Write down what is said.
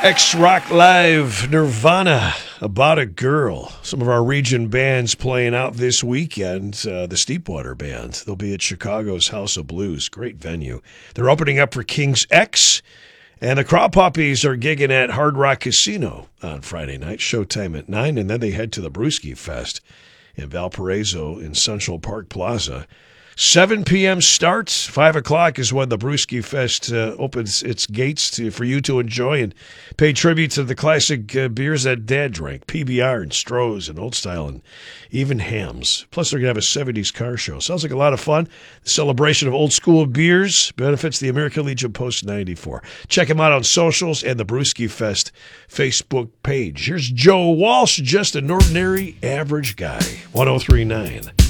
X-Rock Live, Nirvana, About a Girl. Some of our region bands playing out this weekend. The Steepwater Band. They'll be at Chicago's House of Blues. Great venue. They're opening up for King's X. And the Craw Puppies are gigging at Hard Rock Casino on Friday night. Showtime at 9. And then they head to the Brewski Fest in Valparaiso in Central Park Plaza. 7 p.m. starts. 5 o'clock is when the Brewski Fest opens its gates for you to enjoy and pay tribute to the classic beers that Dad drank, PBR and Stroh's and Old Style and even Hams. Plus, they're going to have a 70s car show. Sounds like a lot of fun. The celebration of old school beers benefits the American Legion Post 94. Check them out on socials and the Brewski Fest Facebook page. Here's Joe Walsh, just an ordinary average guy. 103.9